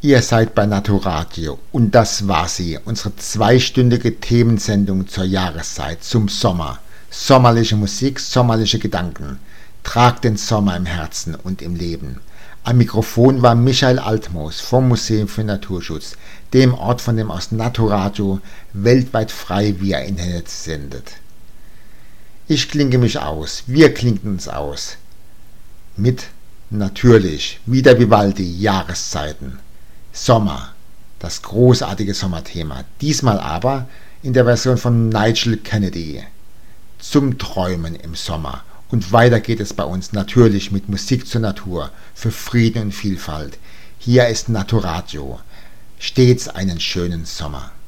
Ihr seid bei Naturadio und das war sie, unsere zweistündige Themensendung zur Jahreszeit, zum Sommer. Sommerliche Musik, sommerliche Gedanken. Tragt den Sommer im Herzen und im Leben. Am Mikrofon war Michael Altmoos vom Museum für Naturschutz, dem Ort, von dem aus Naturadio weltweit frei via Internet sendet. Ich klinke mich aus, wir klinken uns aus. Mit natürlich wieder Vivaldi, Jahreszeiten. Sommer, das großartige Sommerthema, diesmal aber in der Version von Nigel Kennedy. Zum Träumen im Sommer. Und weiter geht es bei uns natürlich mit Musik zur Natur, für Frieden und Vielfalt. Hier ist Naturadio. Stets einen schönen Sommer.